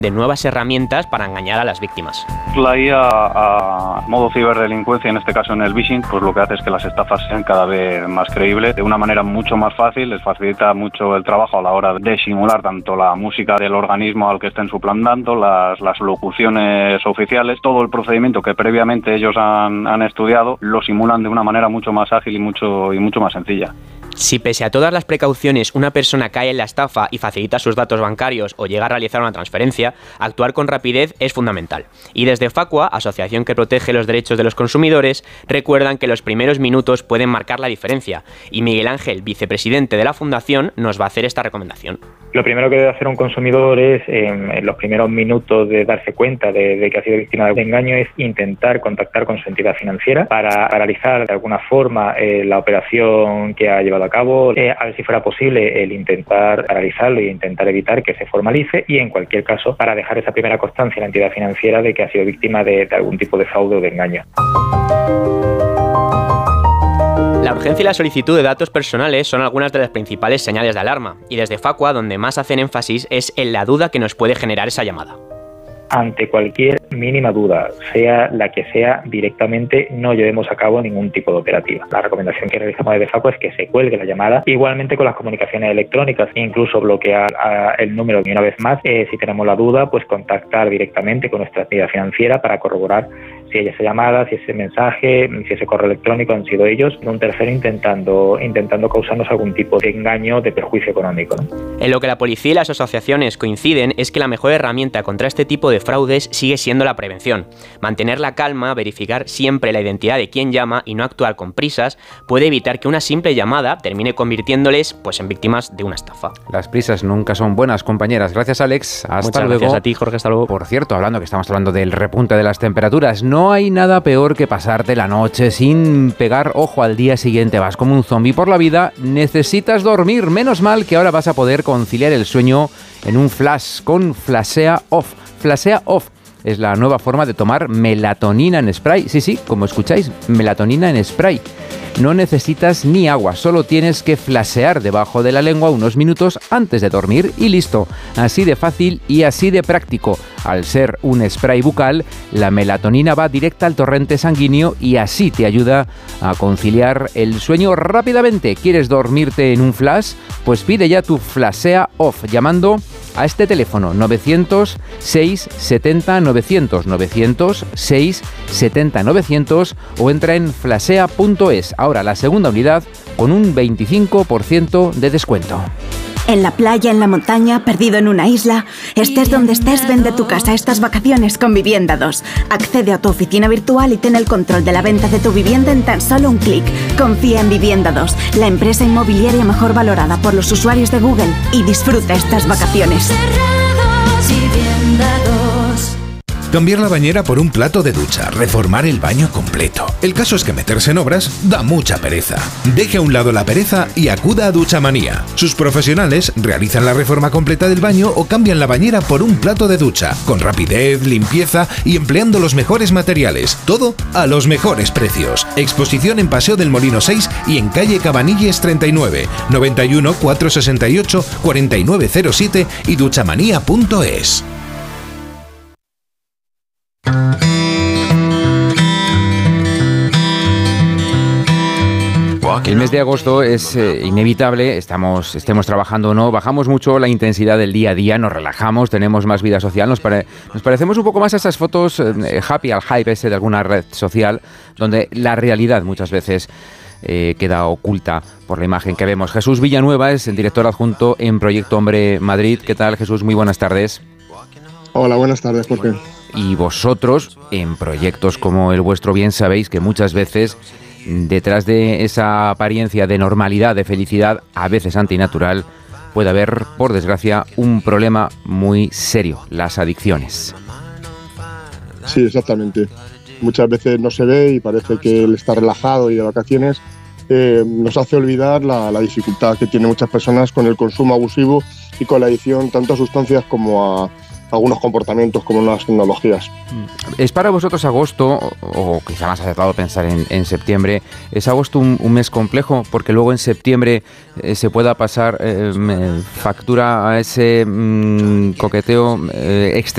de nuevas herramientas para engañar a las víctimas. La IA a modo ciberdelincuencia, en este caso en el phishing, pues lo que hace es que las estafas sean cada vez más creíbles, de una manera mucho más fácil, les facilita mucho el trabajo a la hora de simular tanto la música del organismo al que estén suplantando, las locuciones oficiales, todo el procedimiento que previamente ellos han estudiado, lo simulan de una manera mucho más ágil y mucho más sencilla. Si pese a todas las precauciones una persona cae en la estafa y facilita sus datos bancarios o llega a realizar una transferencia, actuar con rapidez es fundamental. Y desde Facua, asociación que protege los derechos de los consumidores, recuerdan que los primeros minutos pueden marcar la diferencia. Y Miguel Ángel, vicepresidente de la Fundación, nos va a hacer esta recomendación. Lo primero que debe hacer un consumidor es, en los primeros minutos de darse cuenta de que ha sido víctima de engaño, es intentar contactar con su entidad financiera para paralizar de alguna forma la operación que ha llevado a cabo, a ver si fuera posible el intentar paralizarlo e intentar evitar que se formalice, y en cualquier caso para dejar esa primera constancia en la entidad financiera de que ha sido víctima de algún tipo de fraude o de engaño. La urgencia y la solicitud de datos personales son algunas de las principales señales de alarma, y desde Facua donde más hacen énfasis es en la duda que nos puede generar esa llamada. Ante cualquier mínima duda, sea la que sea, directamente no llevemos a cabo ningún tipo de operativa. La recomendación que realizamos desde Facua es que se cuelgue la llamada, igualmente con las comunicaciones electrónicas, incluso bloquear el número, y una vez más, si tenemos la duda, pues contactar directamente con nuestra entidad financiera para corroborar si esa llamada, si ese mensaje, si ese correo electrónico han sido ellos, un tercero intentando causarnos algún tipo de engaño, de perjuicio económico, ¿no? En lo que la policía y las asociaciones coinciden es que la mejor herramienta contra este tipo de fraudes sigue siendo la prevención. Mantener la calma, verificar siempre la identidad de quien llama y no actuar con prisas puede evitar que una simple llamada termine convirtiéndoles en víctimas de una estafa. Las prisas nunca son buenas, compañeras. Gracias, Alex. Hasta luego. Gracias a ti, Jorge. Hasta luego. Por cierto, estamos hablando del repunte de las temperaturas. No hay nada peor que pasarte la noche sin pegar ojo al día siguiente. Vas como un zombi por la vida. Necesitas dormir. Menos mal que ahora vas a poder conciliar el sueño en un flash con Flashea Off. Flashea Off es la nueva forma de tomar melatonina en spray. Sí, como escucháis, melatonina en spray. No necesitas ni agua, solo tienes que flashear debajo de la lengua unos minutos antes de dormir y listo. Así de fácil y así de práctico. Al ser un spray bucal, la melatonina va directa al torrente sanguíneo y así te ayuda a conciliar el sueño rápidamente. ¿Quieres dormirte en un flash? Pues pide ya tu Flashea Off llamando a este teléfono 900-670-900, 900-670-900 o entra en flashea.es. Ahora la segunda unidad con un 25% de descuento. En la playa, en la montaña, perdido en una isla, estés donde estés, vende tu casa estas vacaciones con Vivienda 2. Accede a tu oficina virtual y ten el control de la venta de tu vivienda en tan solo un clic. Confía en Vivienda 2, la empresa inmobiliaria mejor valorada por los usuarios de Google, y disfruta estas vacaciones. Cambiar la bañera por un plato de ducha, reformar el baño completo. El caso es que meterse en obras da mucha pereza. Deje a un lado la pereza y acuda a Duchamanía. Sus profesionales realizan la reforma completa del baño o cambian la bañera por un plato de ducha, con rapidez, limpieza y empleando los mejores materiales. Todo a los mejores precios. Exposición en Paseo del Molino 6 y en calle Cabanilles 39, 91 468 4907 y duchamanía.es. El mes de agosto es inevitable, estemos trabajando o no, bajamos mucho la intensidad del día a día, nos relajamos, tenemos más vida social, nos parecemos un poco más a esas fotos happy, al hype ese de alguna red social, donde la realidad muchas veces queda oculta por la imagen que vemos. Jesús Villanueva es el director adjunto en Proyecto Hombre Madrid. ¿Qué tal, Jesús? Muy buenas tardes. Hola, buenas tardes, Jorge. Y vosotros, en proyectos como el vuestro, bien sabéis que muchas veces detrás de esa apariencia de normalidad, de felicidad, a veces antinatural, puede haber, por desgracia, un problema muy serio: las adicciones. Sí, exactamente. Muchas veces no se ve y parece que el estar relajado y de vacaciones nos hace olvidar la dificultad que tienen muchas personas con el consumo abusivo y con la adicción tanto a sustancias como a algunos comportamientos como nuevas tecnologías. ¿Es para vosotros agosto, o quizá más acertado pensar en septiembre, es agosto un mes complejo? Porque luego en septiembre se pueda pasar factura a ese coqueteo excesivo